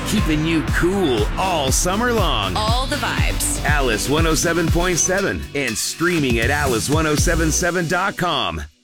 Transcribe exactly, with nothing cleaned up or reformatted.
keeping you cool all summer long. All the vibes. Alice one oh seven point seven and streaming at alice one oh seven seven dot com.